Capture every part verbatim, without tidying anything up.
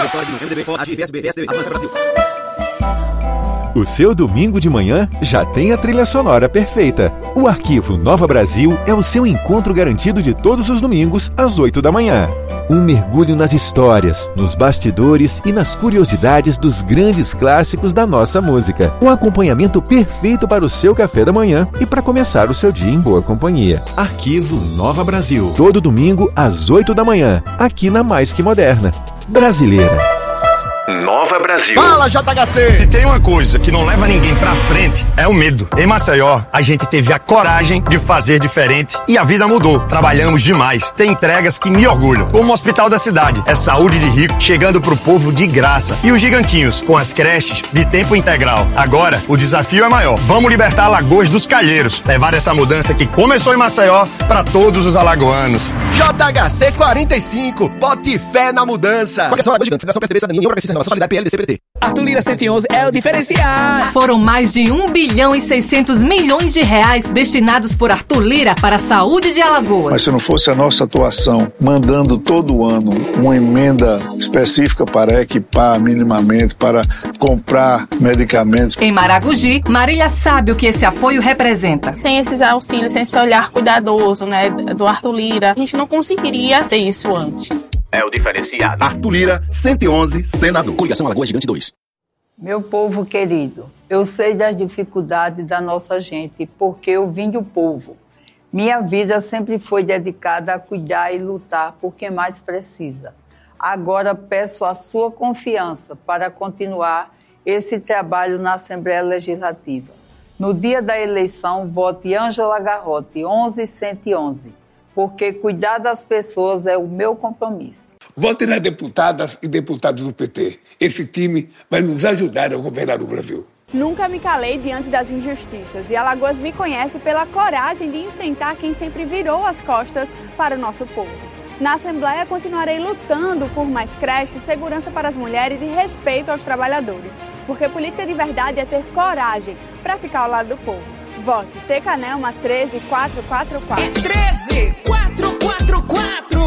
O seu domingo de manhã já tem a trilha sonora perfeita. O Arquivo Nova Brasil é o seu encontro garantido de todos os domingos, às oito da manhã. Um mergulho nas histórias, nos bastidores e nas curiosidades dos grandes clássicos da nossa música. Um acompanhamento perfeito para o seu café da manhã e para começar o seu dia em boa companhia. Arquivo Nova Brasil. Todo domingo, às oito da manhã, aqui na Mais Que Moderna. Brasileira. Nova Brasil. Fala, J H C! Se tem uma coisa que não leva ninguém pra frente, é o medo. Em Maceió, a gente teve a coragem de fazer diferente e a vida mudou. Trabalhamos demais. Tem entregas que me orgulham. Como o Hospital da Cidade. É saúde de rico chegando pro povo de graça. E os gigantinhos, com as creches de tempo integral. Agora, o desafio é maior. Vamos libertar Alagoas dos calheiros. Levar essa mudança que começou em Maceió pra todos os alagoanos. J H C quarenta e cinco. Bote fé na mudança. Coligação Alagoas Gigante. Federação P S D B, Cidadania, União Progressista Renovação, Solidariedade, P L, D C, P D T. Arthur Lira cento e onze é o diferencial. Foram mais de um bilhão e seiscentos milhões de reais destinados por Arthur Lira para a saúde de Alagoas. Mas se não fosse a nossa atuação, mandando todo ano uma emenda específica para equipar minimamente, para comprar medicamentos. Em Maragogi, Marília sabe o que esse apoio representa. Sem esses auxílios, sem esse olhar cuidadoso, né, do Arthur Lira, a gente não conseguiria ter isso antes. É o diferenciado. Arthur Lira, cento e onze, senador. Coligação Alagoas Gigante dois. Meu povo querido, eu sei das dificuldades da nossa gente, porque eu vim do povo. Minha vida sempre foi dedicada a cuidar e lutar por quem mais precisa. Agora peço a sua confiança para continuar esse trabalho na Assembleia Legislativa. No dia da eleição, vote Ângela Garrote, onze cento e onze. Porque cuidar das pessoas é o meu compromisso. Vote nas deputadas e deputados do P T. Esse time vai nos ajudar a governar o Brasil. Nunca me calei diante das injustiças e Alagoas me conhece pela coragem de enfrentar quem sempre virou as costas para o nosso povo. Na Assembleia continuarei lutando por mais creches, segurança para as mulheres e respeito aos trabalhadores. Porque política de verdade é ter coragem para ficar ao lado do povo. Vote Tecanelma treze quatro quatro quatro. treze quatro quatro quatro.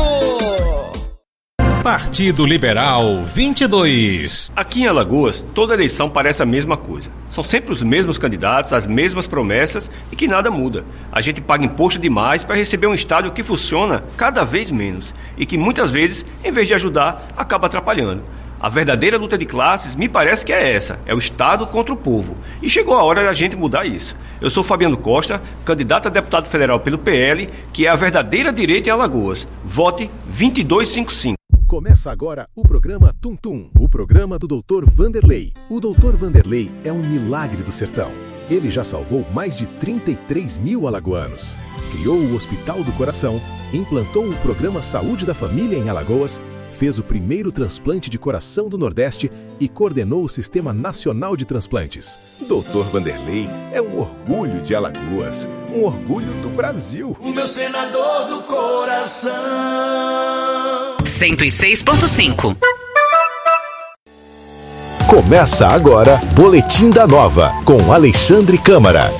Partido Liberal vinte e dois. Aqui em Alagoas, toda eleição parece a mesma coisa. São sempre os mesmos candidatos, as mesmas promessas e que nada muda. A gente paga imposto demais para receber um estádio que funciona cada vez menos e que muitas vezes, em vez de ajudar, acaba atrapalhando. A verdadeira luta de classes me parece que é essa, é o Estado contra o povo. E chegou a hora da gente mudar isso. Eu sou Fabiano Costa, candidato a deputado federal pelo P L, que é a verdadeira direita em Alagoas. Vote vinte e dois cinquenta e cinco. Começa agora o programa Tum Tum, o programa do doutor Vanderlei. O doutor Vanderlei é um milagre do sertão. Ele já salvou mais de trinta e três mil alagoanos. Criou o Hospital do Coração, implantou o programa Saúde da Família em Alagoas, fez o primeiro transplante de coração do Nordeste e coordenou o Sistema Nacional de Transplantes. doutor Vanderlei é um orgulho de Alagoas, um orgulho do Brasil. O meu senador do coração. cento e seis ponto cinco. Começa agora Boletim da Nova, com Alexandre Câmara.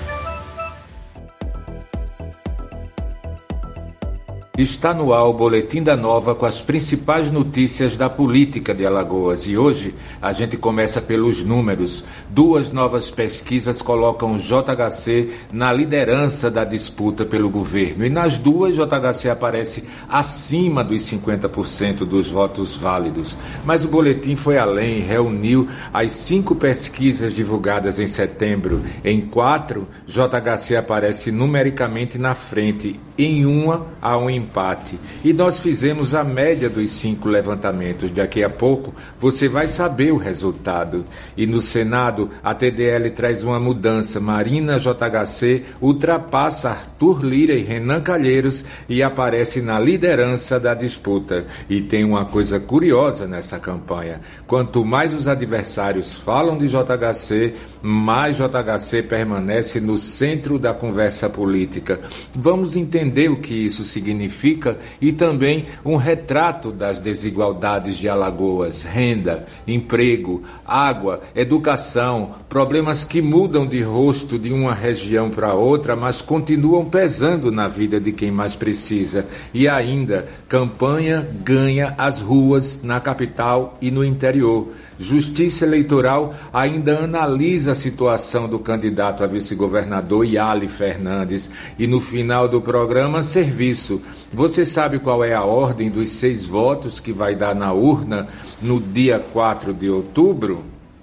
Está no ar o Boletim da Nova com as principais notícias da política de Alagoas. E hoje a gente começa pelos números. Duas novas pesquisas colocam o J H C na liderança da disputa pelo governo. E nas duas, J H C aparece acima dos cinquenta por cento dos votos válidos. Mas o boletim foi além e reuniu as cinco pesquisas divulgadas em setembro. Em quatro, J H C aparece numericamente na frente. Em uma, há um empate. E nós fizemos a média dos cinco levantamentos. Daqui a pouco, você vai saber o resultado. E no Senado, a T D L traz uma mudança. Marina J H C ultrapassa Arthur Lira e Renan Calheiros e aparece na liderança da disputa. E tem uma coisa curiosa nessa campanha. Quanto mais os adversários falam de J H C, mais J H C permanece no centro da conversa política. Vamos entender entender o que isso significa e também um retrato das desigualdades de Alagoas: renda, emprego, água, educação, problemas que mudam de rosto de uma região para outra, mas continuam pesando na vida de quem mais precisa. E ainda, campanha ganha as ruas na capital e no interior. Justiça Eleitoral ainda analisa a situação do candidato a vice-governador Iali Fernandes. E no final do programa, serviço. Você sabe qual é a ordem dos seis votos que vai dar na urna no dia quatro de outubro?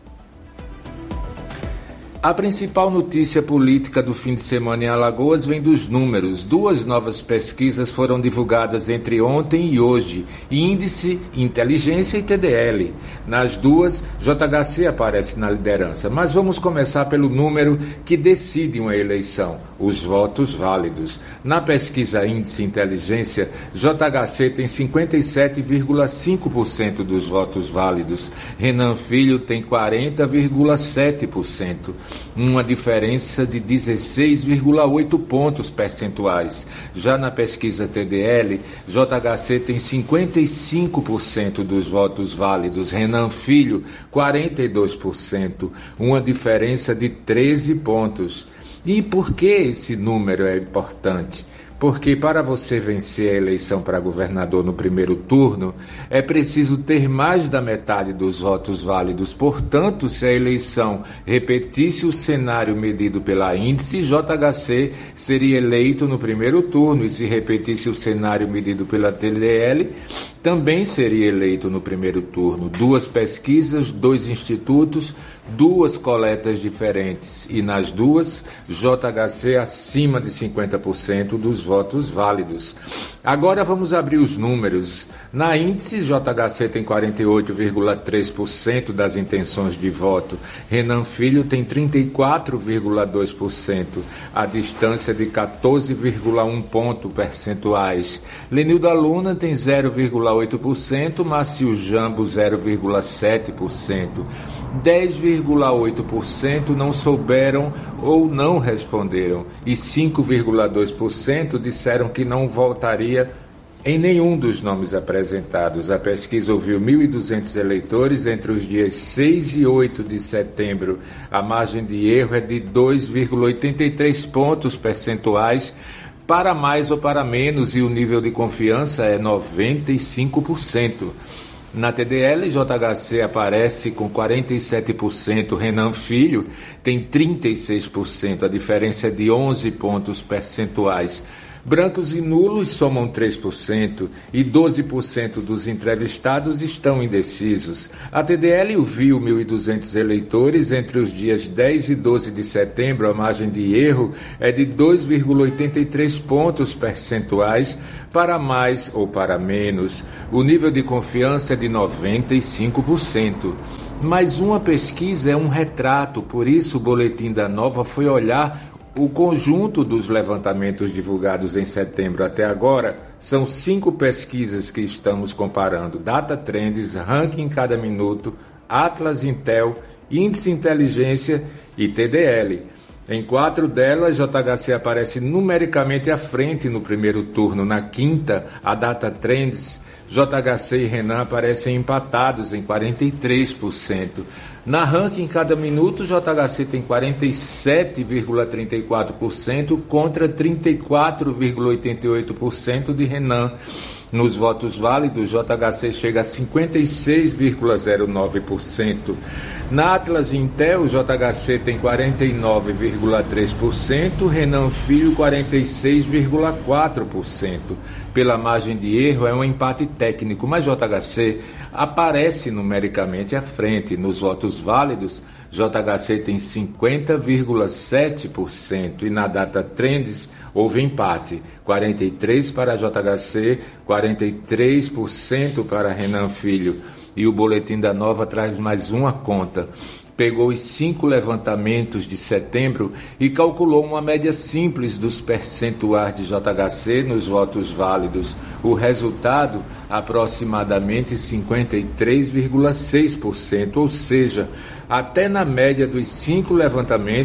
A principal notícia política do fim de semana em Alagoas vem dos números. Duas novas pesquisas foram divulgadas entre ontem e hoje, Índice, Inteligência e T D L. Nas duas, J H C aparece na liderança. Mas vamos começar pelo número que decide uma eleição, os votos válidos. Na pesquisa Índice Inteligência, J H C tem cinquenta e sete vírgula cinco por cento dos votos válidos. Renan Filho tem quarenta vírgula sete por cento. Uma diferença de dezesseis vírgula oito pontos percentuais. Já na pesquisa T D L, J H C tem cinquenta e cinco por cento dos votos válidos, Renan Filho quarenta e dois por cento, uma diferença de treze pontos. E por que esse número é importante? Porque para você vencer a eleição para governador no primeiro turno, é preciso ter mais da metade dos votos válidos. Portanto, se a eleição repetisse o cenário medido pela Índice, J H C seria eleito no primeiro turno. E se repetisse o cenário medido pela T D L, também seria eleito no primeiro turno. Duas pesquisas, dois institutos, duas coletas diferentes. E nas duas, J H C acima de cinquenta por cento dos votos válidos. Agora vamos abrir os números. Na Índice, J H C tem quarenta e oito vírgula três por cento das intenções de voto. Renan Filho tem trinta e quatro vírgula dois por cento, a distância de quatorze vírgula um pontos percentuais. Lenilda Luna tem zero vírgula oito por cento, Márcio Jambo zero vírgula sete por cento. dez vírgula oito por cento não souberam ou não responderam e cinco vírgula dois por cento disseram que não voltaria em nenhum dos nomes apresentados. A pesquisa ouviu mil e duzentos eleitores entre os dias seis e oito de setembro. A margem de erro é de dois vírgula oitenta e três pontos percentuais para mais ou para menos e o nível de confiança é noventa e cinco por cento. Na T D L, J H C aparece com quarenta e sete por cento, Renan Filho tem trinta e seis por cento, a diferença é de onze pontos percentuais. Brancos e nulos somam três por cento e doze por cento dos entrevistados estão indecisos. A T D L ouviu mil e duzentos eleitores entre os dias dez e doze de setembro. A margem de erro é de dois vírgula oitenta e três pontos percentuais para mais ou para menos. O nível de confiança é de noventa e cinco por cento. Mais uma pesquisa é um retrato, por isso o Boletim da Nova foi olhar o conjunto dos levantamentos divulgados em setembro até agora. São cinco pesquisas que estamos comparando: Data Trends, Ranking Cada Minuto, Atlas Intel, Índice Inteligência e T D L. Em quatro delas, J H C aparece numericamente à frente no primeiro turno. Na quinta, a Data Trends, J H C e Renan aparecem empatados em quarenta e três por cento. Na Ranking Cada Minuto, J H C tem quarenta e sete vírgula trinta e quatro por cento contra trinta e quatro vírgula oitenta e oito por cento de Renan. Nos votos válidos, J H C chega a cinquenta e seis vírgula zero nove por cento. Na Atlas Intel, J H C tem quarenta e nove vírgula três por cento, Renan Filho quarenta e seis vírgula quatro por cento. Pela margem de erro, é um empate técnico, mas J H C aparece numericamente à frente. Nos votos válidos, J H C tem cinquenta vírgula sete por cento e na Data Trends houve empate, quarenta e três por cento para J H C, quarenta e três por cento para Renan Filho. E o Boletim da Nova traz mais uma conta. Pegou os cinco levantamentos de setembro e calculou uma média simples dos percentuais de J H C nos votos válidos. O resultado, aproximadamente cinquenta e três vírgula seis por cento, ou seja, até na média dos cinco levantamentos,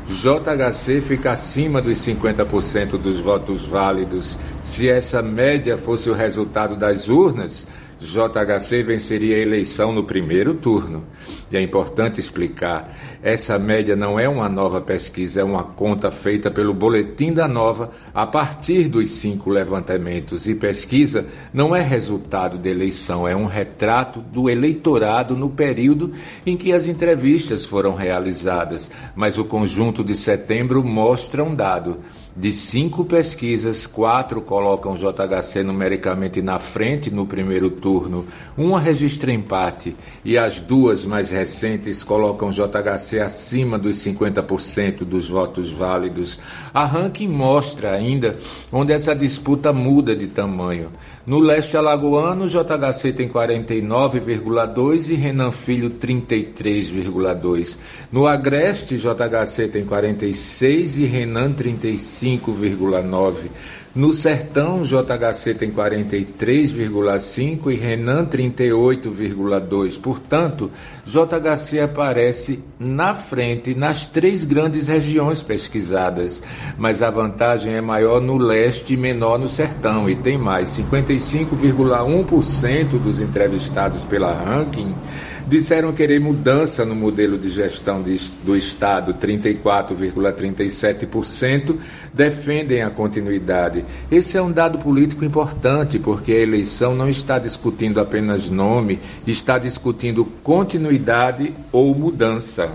J H C fica acima dos cinquenta por cento dos votos válidos. Se essa média fosse o resultado das urnas, J H C venceria a eleição no primeiro turno. E é importante explicar, essa média não é uma nova pesquisa, é uma conta feita pelo Boletim da Nova a partir dos cinco levantamentos. E pesquisa não é resultado de eleição, é um retrato do eleitorado no período em que as entrevistas foram realizadas. Mas o conjunto de setembro mostra um dado. De cinco pesquisas, quatro colocam J H C numericamente na frente no primeiro turno, uma registra empate e as duas mais recentes colocam J H C acima dos cinquenta por cento dos votos válidos. A ranking mostra ainda onde essa disputa muda de tamanho. No leste alagoano, J H C tem quarenta e nove vírgula dois e Renan Filho trinta e três vírgula dois. No agreste, J H C tem quarenta e seis e Renan trinta e cinco vírgula nove. No sertão, J H C tem quarenta e três vírgula cinco e Renan trinta e oito vírgula dois. Portanto, J H C aparece na frente nas três grandes regiões pesquisadas, mas a vantagem é maior no leste e menor no sertão. E tem mais, cinquenta e cinco vírgula um por cento dos entrevistados pela ranking disseram querer mudança no modelo de gestão de, do Estado, trinta e quatro vírgula trinta e sete por cento defendem a continuidade. Esse é um dado político importante, porque a eleição não está discutindo apenas nome, está discutindo continuidade ou mudança.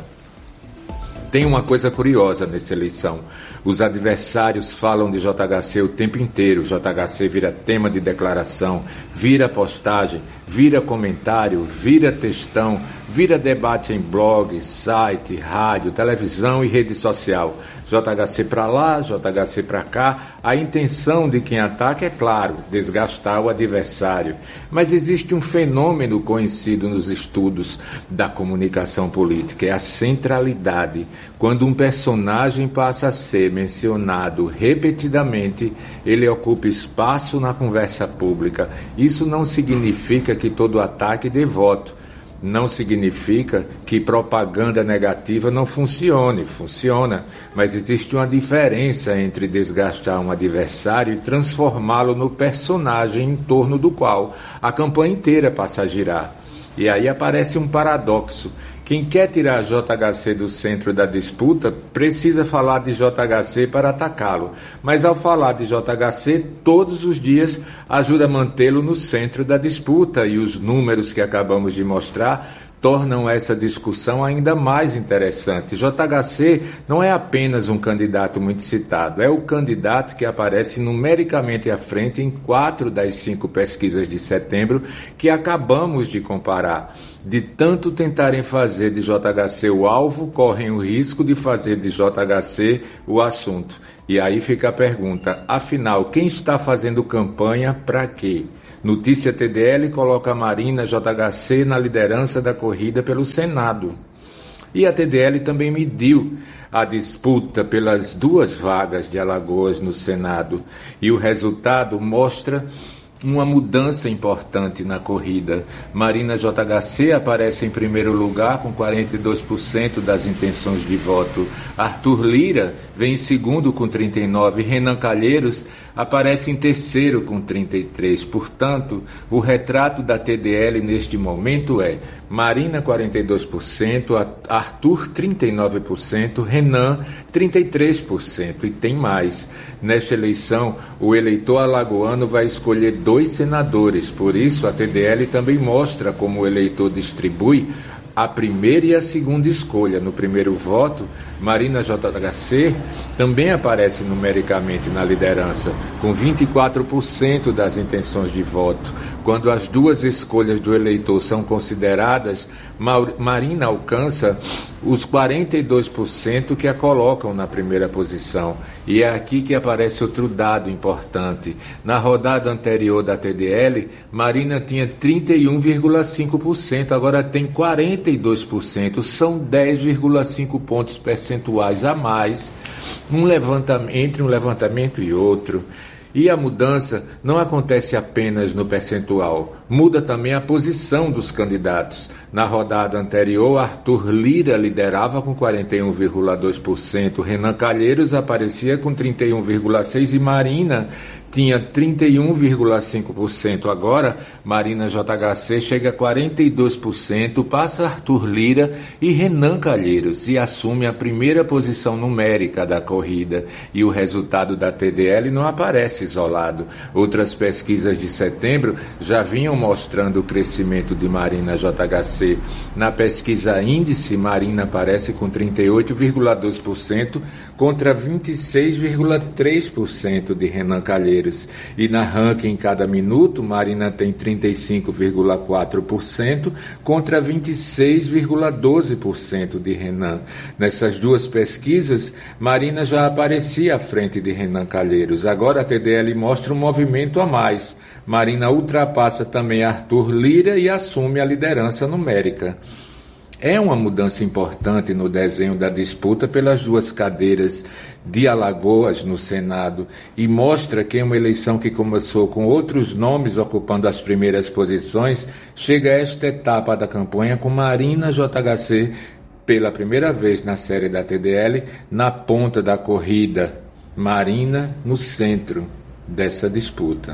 Tem uma coisa curiosa nessa eleição. Os adversários falam de J H C o tempo inteiro. J H C vira tema de declaração, vira postagem, vira comentário, vira textão, vira debate em blog, site, rádio, televisão e rede social. J H C para lá, J H C para cá. A intenção de quem ataca é, claro, desgastar o adversário. Mas existe um fenômeno conhecido nos estudos da comunicação política, é a centralidade. Quando um personagem passa a ser mencionado repetidamente, ele ocupa espaço na conversa pública. Isso não significa que todo ataque dê voto. Não significa que propaganda negativa não funcione, funciona, mas existe uma diferença entre desgastar um adversário e transformá-lo no personagem em torno do qual a campanha inteira passa a girar. E aí aparece um paradoxo. Quem quer tirar J H C do centro da disputa precisa falar de J H C para atacá-lo. Mas ao falar de J H C, todos os dias ajuda a mantê-lo no centro da disputa. E os números que acabamos de mostrar tornam essa discussão ainda mais interessante. J H C não é apenas um candidato muito citado, é o candidato que aparece numericamente à frente em quatro das cinco pesquisas de setembro que acabamos de comparar. De tanto tentarem fazer de J H C o alvo, correm o risco de fazer de J H C o assunto. E aí fica a pergunta, afinal, quem está fazendo campanha para quê? Notícia T D L coloca a Marina J H C na liderança da corrida pelo Senado. E a T D L também mediu a disputa pelas duas vagas de Alagoas no Senado. E o resultado mostra uma mudança importante na corrida. Marina J H C aparece em primeiro lugar com quarenta e dois por cento das intenções de voto. Arthur Lira vem em segundo com trinta e nove por cento. Renan Calheiros aparece em terceiro com trinta e três por cento. Portanto, o retrato da T D L neste momento é Marina quarenta e dois por cento, Arthur trinta e nove por cento, Renan trinta e três por cento. E tem mais. Nesta eleição, o eleitor alagoano vai escolher dois senadores. Por isso, a T D L também mostra como o eleitor distribui a primeira e a segunda escolha. No primeiro voto, Marina J H C também aparece numericamente na liderança, com vinte e quatro por cento das intenções de voto. Quando as duas escolhas do eleitor são consideradas, Marina alcança os quarenta e dois por cento que a colocam na primeira posição. E é aqui que aparece outro dado importante. Na rodada anterior da T D L, Marina tinha trinta e um vírgula cinco por cento, agora tem quarenta e dois por cento. São dez vírgula cinco pontos percentuais a mais um levantamento, entre um levantamento e outro. E a mudança não acontece apenas no percentual. Muda também a posição dos candidatos. Na rodada anterior, Arthur Lira liderava com quarenta e um vírgula dois por cento, Renan Calheiros aparecia com trinta e um vírgula seis por cento e Marina tinha trinta e um vírgula cinco por cento. Agora, Marina J H C chega a quarenta e dois por cento, passa Arthur Lira e Renan Calheiros e assume a primeira posição numérica da corrida. E o resultado da T D L não aparece isolado. Outras pesquisas de setembro já vinham mostrando o crescimento de Marina J H C. Na pesquisa índice, Marina aparece com trinta e oito vírgula dois por cento contra vinte e seis vírgula três por cento de Renan Calheiros. E na ranking cada minuto, Marina tem trinta e cinco vírgula quatro por cento contra vinte e seis vírgula doze por cento de Renan. Nessas duas pesquisas, Marina já aparecia à frente de Renan Calheiros. Agora a T D L mostra um movimento a mais. Marina ultrapassa também Arthur Lira e assume a liderança numérica. É uma mudança importante no desenho da disputa pelas duas cadeiras de Alagoas no Senado e mostra que uma eleição que começou com outros nomes ocupando as primeiras posições chega a esta etapa da campanha com Marina J H C pela primeira vez na série da T D L na ponta da corrida. Marina no centro dessa disputa.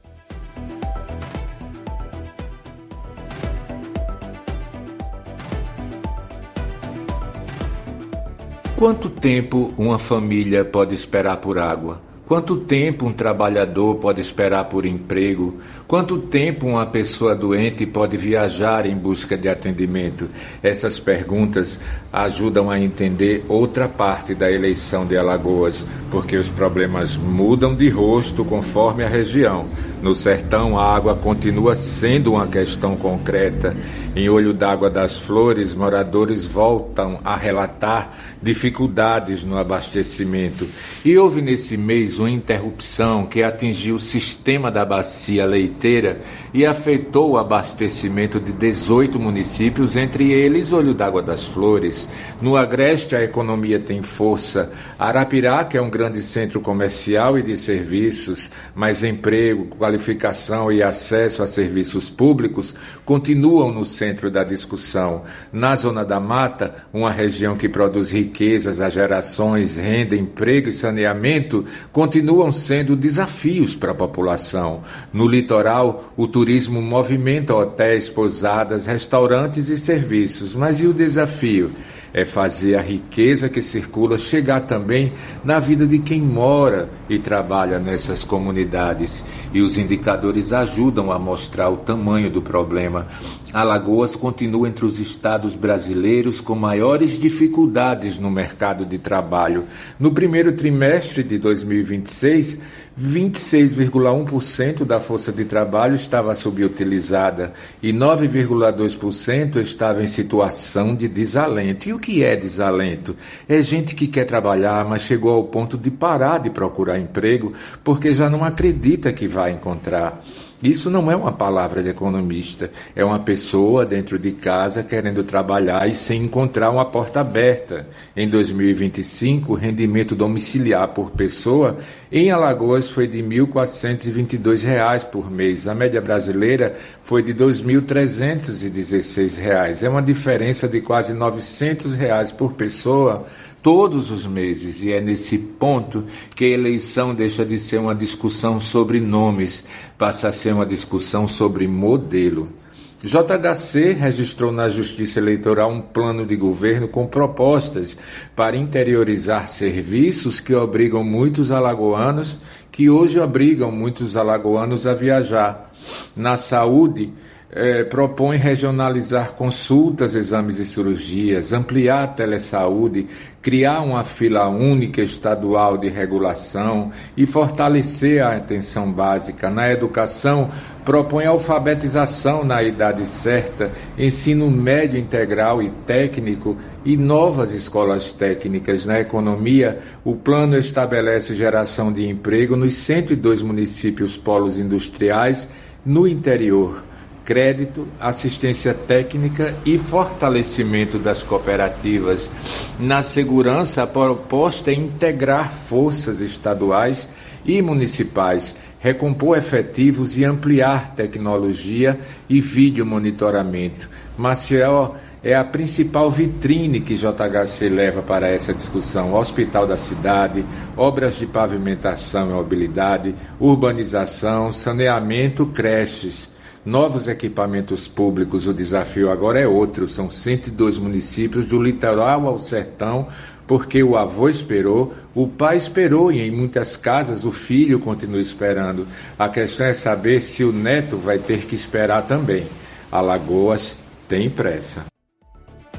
Quanto tempo uma família pode esperar por água? Quanto tempo um trabalhador pode esperar por emprego? Quanto tempo uma pessoa doente pode viajar em busca de atendimento? Essas perguntas ajudam a entender outra parte da eleição de Alagoas, porque os problemas mudam de rosto conforme a região. No sertão, a água continua sendo uma questão concreta. Em Olho d'Água das Flores, moradores voltam a relatar dificuldades no abastecimento. E houve nesse mês uma interrupção que atingiu o sistema da bacia leiteira e afetou o abastecimento de dezoito municípios, entre eles Olho d'Água das Flores. No Agreste, a economia tem força. Arapiraca é um grande centro comercial e de serviços, mas emprego, qualificação e acesso a serviços públicos continuam no centro da discussão. Na Zona da Mata, uma região que produz riquezas a gerações, renda, emprego e saneamento, continuam sendo desafios para a população. No litoral, o turismo movimenta hotéis, pousadas, restaurantes e serviços. Mas e o desafio? É fazer a riqueza que circula chegar também na vida de quem mora e trabalha nessas comunidades. E os indicadores ajudam a mostrar o tamanho do problema. Alagoas continua entre os estados brasileiros com maiores dificuldades no mercado de trabalho. No primeiro trimestre de dois mil e vinte e seis, vinte e seis vírgula um por cento da força de trabalho estava subutilizada e nove vírgula dois por cento estava em situação de desalento. E o que é desalento? É gente que quer trabalhar, mas chegou ao ponto de parar de procurar emprego porque já não acredita que vai encontrar. Isso não é uma palavra de economista, é uma pessoa dentro de casa querendo trabalhar e sem encontrar uma porta aberta. Em dois mil e vinte e cinco, o rendimento domiciliar por pessoa em Alagoas foi de mil quatrocentos e vinte e dois reais por mês. A média brasileira foi de dois mil trezentos e dezesseis reais. É uma diferença de quase novecentos reais por pessoa todos os meses, e é nesse ponto que a eleição deixa de ser uma discussão sobre nomes, passa a ser uma discussão sobre modelo. J H C registrou na Justiça Eleitoral um plano de governo com propostas para interiorizar serviços que obrigam muitos alagoanos, que hoje obrigam muitos alagoanos a viajar. Na saúde, É, propõe regionalizar consultas, exames e cirurgias, ampliar a telesaúde, criar uma fila única estadual de regulação e fortalecer a atenção básica. Na educação, propõe alfabetização na idade certa, ensino médio integral e técnico e novas escolas técnicas. Na economia, o plano estabelece geração de emprego nos cento e dois municípios polos industriais no interior, crédito, assistência técnica e fortalecimento das cooperativas. Na segurança, a proposta é integrar forças estaduais e municipais, recompor efetivos e ampliar tecnologia e vídeo monitoramento. Maceió é a principal vitrine que J H C leva para essa discussão. Hospital da cidade, obras de pavimentação e mobilidade, urbanização, saneamento, creches, novos equipamentos públicos. O desafio agora é outro, são cento e dois municípios do litoral ao sertão, porque o avô esperou, o pai esperou e em muitas casas o filho continua esperando. A questão é saber se o neto vai ter que esperar também. Alagoas tem pressa.